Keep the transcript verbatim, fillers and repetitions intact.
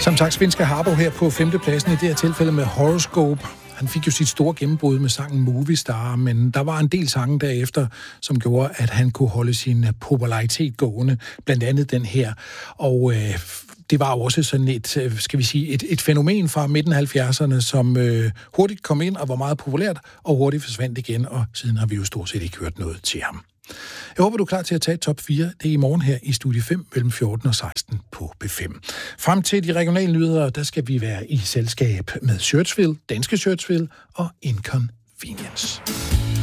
Som sagt, svenske Harbo her på femtepladsen i det her tilfælde med Horoscope. Han fik jo sit store gennembrud med sangen Movie Star, men der var en del sange derefter, som gjorde, at han kunne holde sin popularitet gående. Blandt andet den her. Og øh, det var også sådan et, skal vi sige, et, et fænomen fra midten af halvfjerdserne, som øh, hurtigt kom ind og var meget populært, og hurtigt forsvandt igen, og siden har vi jo stort set ikke hørt noget til ham. Jeg håber, du er klar til at tage top fire. Det er i morgen her i Studie fem mellem fjorten og seksten på P fem. Frem til de regionale nyheder, der skal vi være i selskab med Churchville, Danske Churchville og Inconvenience.